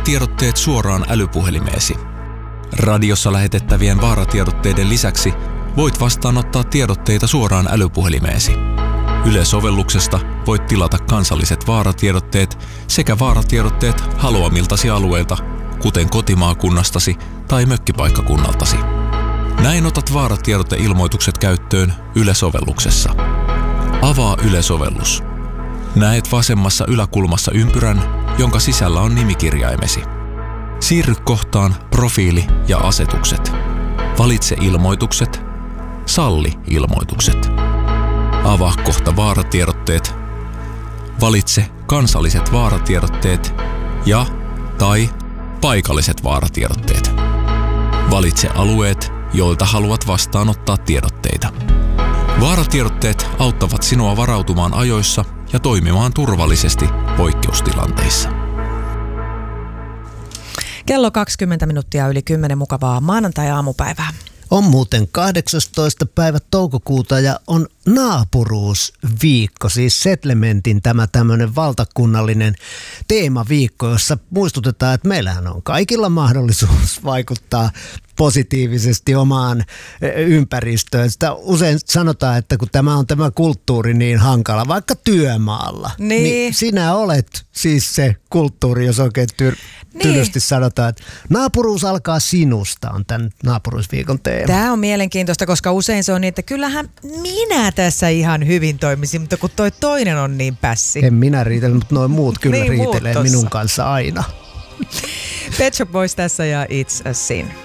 Vaaratiedotteet suoraan älypuhelimeesi. Radiossa lähetettävien vaaratiedotteiden lisäksi voit vastaanottaa tiedotteita suoraan älypuhelimeesi. Yle-sovelluksesta voit tilata kansalliset vaaratiedotteet sekä vaaratiedotteet haluamiltasi alueilta, kuten kotimaakunnastasi tai mökkipaikkakunnaltasi. Näin otat vaaratiedoteilmoitukset käyttöön Yle-sovelluksessa. Avaa Yle-sovellus. Näet vasemmassa yläkulmassa ympyrän, jonka sisällä on nimikirjaimesi. Siirry kohtaan Profiili ja asetukset. Valitse ilmoitukset. Salli ilmoitukset. Avaa kohta vaaratiedotteet. Valitse kansalliset vaaratiedotteet ja tai paikalliset vaaratiedotteet. Valitse alueet, joilta haluat vastaanottaa tiedotteita. Vaaratiedotteet auttavat sinua varautumaan ajoissa ja toimimaan turvallisesti poikkeustilanteissa. Kello 20 minuuttia yli 10 mukavaa maanantai-aamupäivää. On muuten 18. päivä toukokuuta ja on naapuruusviikko, siis Settlementin tämä tämmöinen valtakunnallinen teemaviikko, jossa muistutetaan, että meillähän on kaikilla mahdollisuus vaikuttaa positiivisesti omaan ympäristöön. Sitä usein sanotaan, että kun tämä on tämä kulttuuri niin hankala, vaikka työmaalla, niin sinä olet siis se kulttuuri, jos oikein tylysti sanotaan, että naapuruus alkaa sinusta, on tämän naapuruusviikon teema. Tämä on mielenkiintoista, koska usein se on niin, että kyllähän minä tässä ihan hyvin toimisin, mutta kun toi toinen on niin pässi. En minä riitele, mutta noin muut kyllä niin, riitelee minun kanssa aina. Pet Shop Boys tässä ja It's a Sin.